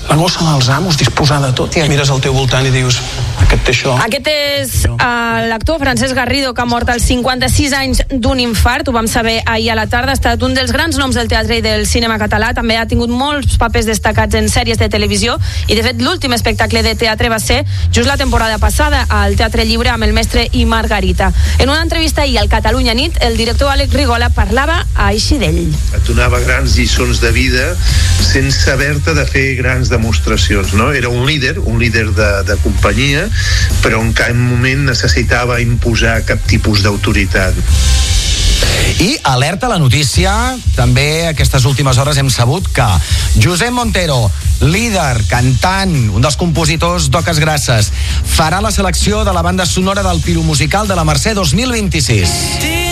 La gossa dels amos, disposar de tot. Mires al teu voltant i dius, aquest té això. Aquest és l'actor Francesc Garrido, que ha mort als 56 anys d'un infart. Ho vam saber ahir a la tarda. Ha estat un dels grans noms del teatre i del cinema català. També ha tingut molts papers destacats en sèries de televisió i, de fet, l'últim espectacle de teatre va ser just la temporada passada al Teatre Lliure amb El mestre i Margarita. En una entrevista ahir al Catalunya Nit, el director Àlex Rigola parlava així d'ell. Et donava grans lliçons de vida sense haver-te de fer grans demostracions, no? Era un líder de companyia, però en cap moment necessitava imposar cap tipus d'autoritat. I alerta a la notícia, també aquestes últimes hores hem sabut que Josep Montero, líder, cantant, un dels compositors d'Oques Grasses, farà la selecció de la banda sonora del piromusical de la Mercè 2026.